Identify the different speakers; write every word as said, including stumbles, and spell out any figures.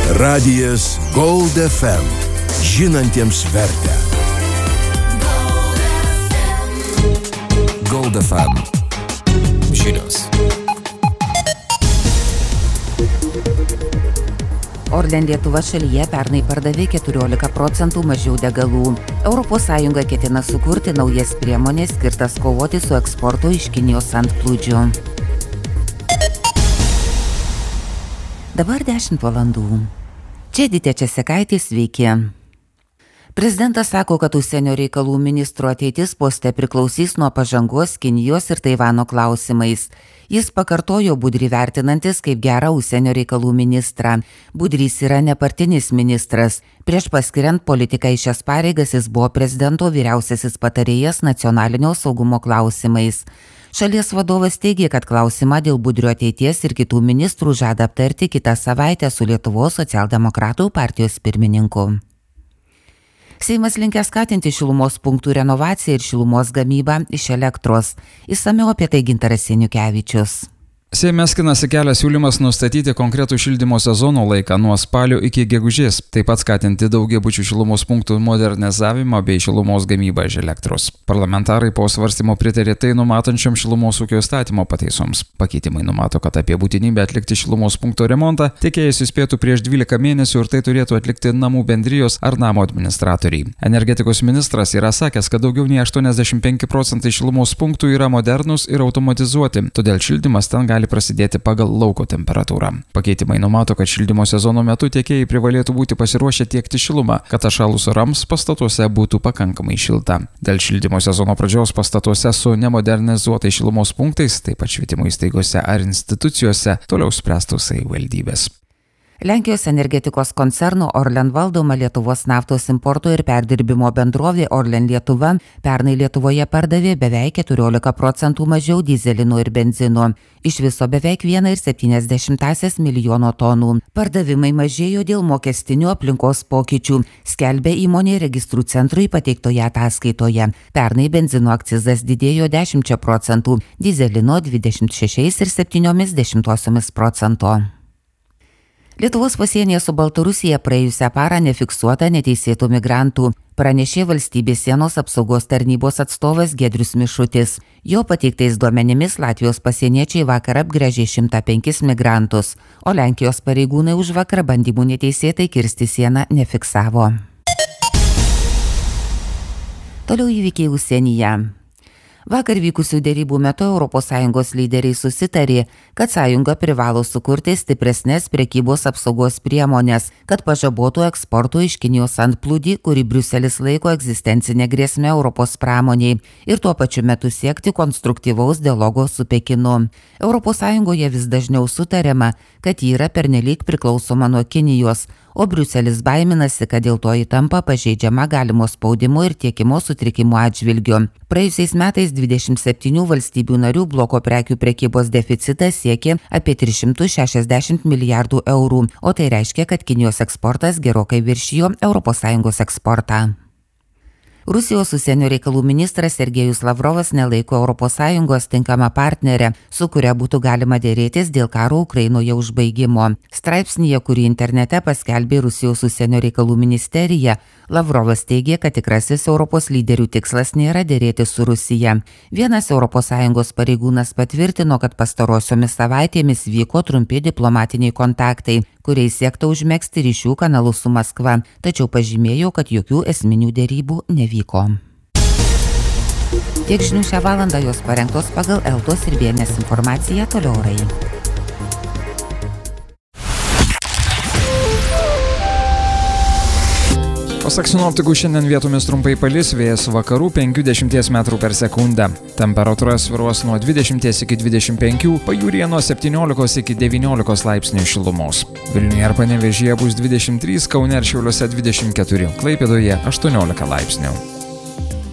Speaker 1: Radijas Gold F M. Žinantiems vertę. Gold F M. Žinios.
Speaker 2: Orlen Lietuva šalyje pernai pardavė keturiolika procentų mažiau degalų. Europos Sąjunga ketina sukurti naujas priemonės skirtas kovoti su eksportu iš Kinijos antplūdžiu. Dabar dešimt valandų. Čia Edita Česekaitė, sveiki. Prezidentas sako, kad užsienio reikalų ministro ateitis poste priklausys nuo pažangos Kinijos ir Taivano klausimais. Jis pakartojo Budrį vertinantis kaip gerą užsienio reikalų ministrą. Budrys yra nepartinis ministras. Prieš paskiriant politiką į šias pareigas jis buvo prezidento vyriausiasis patarėjas nacionalinio saugumo klausimais. Šalies vadovas teigė, kad klausimą dėl Budrio ateities ir kitų ministrų žada aptarti kitą savaitę su Lietuvos socialdemokratų partijos pirmininku. Seimas linkęs skatinti šilumos punktų renovaciją ir šilumos gamybą iš elektros. Išsamiau apie tai Gintaras Seniukevičius.
Speaker 3: Seime skinasi kelias siūlymas nustatyti konkretų šildymo sezono laiką nuo spalio iki gegužės, taip pat skatinti daugiabučių šilumos punktų modernizavimą bei šilumos gamybą iš elektros. Parlamentarai po svarstymo pritarė tai numatančiam šilumos ūkio įstatymo pataisoms. Pakeitimai numato, kad apie būtinybę atlikti šilumos punkto remontą tiekėjas įspėtų prieš dvylika mėnesių ir tai turėtų atlikti namų bendrijos ar namo administratoriai. Energetikos ministras yra sakęs, kad daugiau nei aštuoniasdešimt penki procentai šilumos punktų yra modernūs ir automatizuoti, todėl šildymas ten gali gali prasidėti pagal lauko temperatūrą. Pakeitimai numato, kad šildymo sezono metu tiekėjai privalėtų būti pasiruošę tiekti šilumą, kad atšalus orams pastatuose būtų pakankamai šilta. Dėl šildymo sezono pradžios pastatuose su nemodernizuotais šilumos punktais, taip pat švietimo įstaigose ar institucijose, toliau spręstų savivaldybės.
Speaker 2: Lenkijos energetikos koncerno Orlen valdoma Lietuvos naftos importo ir perdirbimo bendrovė Orlen Lietuva pernai Lietuvoje pardavė beveik keturiolika procentų mažiau dyzelino ir benzino. Iš viso beveik vieną ir septynias dešimtąsias milijono tonų. Pardavimai mažėjo dėl mokestinių aplinkos pokyčių, skelbė įmonė registrų centrui pateiktoje ataskaitoje. Pernai benzino akcizas didėjo dešimčia procentų, dyzelino dvidešimt šešiais ir septyniomis dešimtosiomis procento. Lietuvos pasienyje su Baltarusija praėjusią parą nefiksuota neteisėtų migrantų, pranešė valstybės sienos apsaugos tarnybos atstovas Giedrius Mišutis. Jo pateiktais duomenimis Latvijos pasieniečiai vakar apgręžė šimtą penkis migrantus, o Lenkijos pareigūnai už vakar bandymų neteisėtai kirsti sieną nefiksavo. Toliau įvykiai užsienyje. Vakar vykusių derybų metu Europos Sąjungos lyderiai susitarė, kad sąjunga privalo sukurti stipresnės prekybos apsaugos priemonės, kad pažabotų eksporto iš Kinijos antplūdį, kurį Briuselis laiko egzistencinė grėsmė Europos pramoniai, ir tuo pačiu metu siekti konstruktyvaus dialogo su Pekinu. Europos Sąjungoje vis dažniau sutariama, kad ji yra pernelyg priklausoma nuo Kinijos, o Briuselis baiminasi, kad dėl to įtampa pažeidžiama galimo spaudimo ir tiekimo sutrikimų atžvilgiu. Praėjusiais metais dvidešimt septynių valstybių narių bloko prekių prekybos deficitas siekė apie tris šimtus šešiasdešimt milijardų eurų, o tai reiškia, kad Kinijos eksportas gerokai viršijo Europos Sąjungos eksportą. Rusijos užsienio reikalų ministras Sergejus Lavrovas nelaiko Europos Sąjungos tinkama partnerė, su kuria būtų galima dėrėtis dėl karo Ukrainoje užbaigimo. Straipsnyje, kurį internete paskelbė Rusijos užsienio reikalų ministerija, Lavrovas teigė, kad tikrasis Europos lyderių tikslas nėra dėrėtis su Rusija. Vienas Europos Sąjungos pareigūnas patvirtino, kad pastarosiomis savaitėmis vyko trumpi diplomatiniai kontaktai, kuriais siekta užmegzti ryšių kanalus su Maskva, tačiau pažymėjo, kad jokių esminių dėrybų nevyko. Tiek žinių šią valandą, jos parengtos pagal Eltos ir Bienės informaciją, toliau orai.
Speaker 3: Pasak sinoptikų šiandien vietomis trumpai palis, vėjas vakarų penkių dešimties metrų per sekundę. Temperatūra svyruos nuo dvidešimties iki dvidešimt penkių, pajūryje nuo septyniolikos iki devyniolikos laipsnių šilumos. Vilniuje ir Panevėžyje bus dvidešimt trys, Kaune ir Šiauliuose dvidešimt keturi, Klaipėdoje aštuoniolika laipsnių.